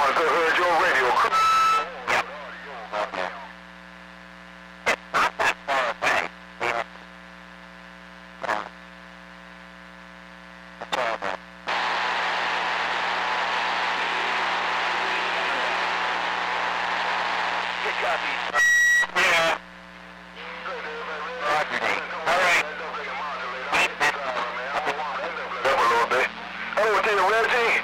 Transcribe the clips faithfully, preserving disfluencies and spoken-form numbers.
Monitor heard your radio. Yep. Okay. Not that far away. It's all right. Good copy. Yeah. Roger, Nate. All right. Up a little bit. Hello to you, Reggie.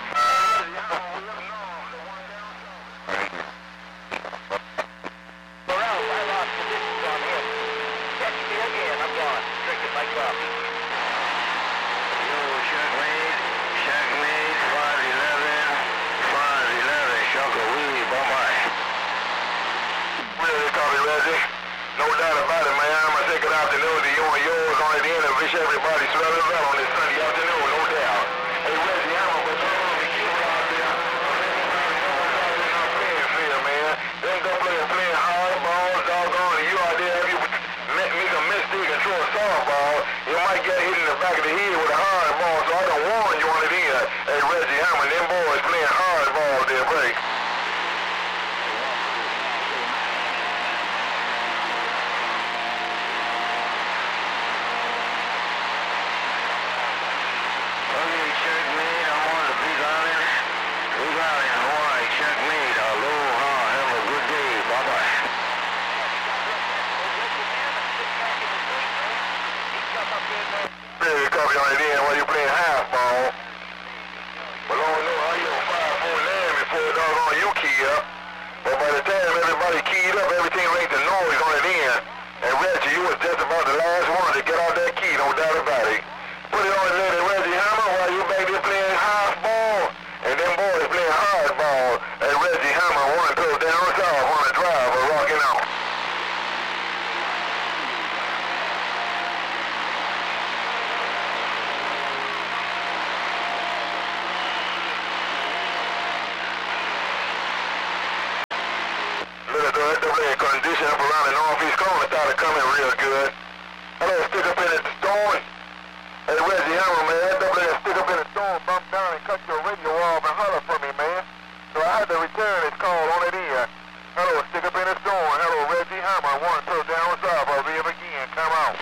Morales, I lost positions on him. Catch me again, I'm gone. Drinking my coffee. Yo, Chuck Made, Chuck Made, five eleven, five eleven, Shunker Weed, bye-bye. Really copy, Reggie. No doubt about it, man. I'm gonna take it afternoon to you and yours on the end and wish everybody swelling well on this Sunday afternoon, no doubt. Hey, Reggie, I'm gonna put on the keeper out there. Playing field, man. They ain't gonna play playing hardball, doggone, and you out there, if you make, make a mistake and throw a softball, you might get hit in the back of the head with a hardball, so I done warn you on it in. Hey, Reggie Hammond, them boys playing hardball there, break. Okay, Chuck Meade, I'm on the Big Island. Big Island, Hawaii, Chuck Meade, aloha, have a good day, bye-bye. Really copy on it in while you playing half ball. Well, I don't know how you on five four land before doggone you key up. But by the time everybody keyed up, everything linked to noise on it in. And Reggie, you was just about the last one to get out that key, no doubt about it. Put it on there to Reggie Hammer while you back there playing half ball. And them boys playing hard ball. And Reggie Hammer one goes down south on a drive or rocking out. Look at the double A condition up around the northeast corner started coming real good. Hello, stick up in the storm. Hey, Reggie Hammer, man, that double A stick up in the storm, bump down and cut your radio off and holler for me, man. So I had to return this call on it in. Hello, stick up in the storm. Hello, Reggie Hammer, one two down south. I'll be him again. Come on.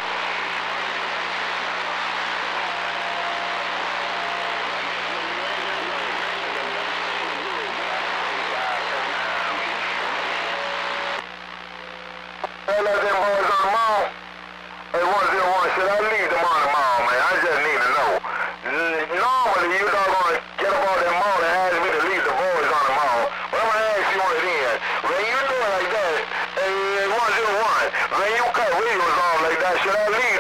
Hey, let them boys on the mall. Hey, one zero one, should I leave them on the mall, man? I just need to know. N- Normally, you doggone get up on that mall and ask me to leave the boys on the mall. But I'm gonna ask you on it in. When you do it like that, hey, one zero one, when you cut radios off like that, should I leave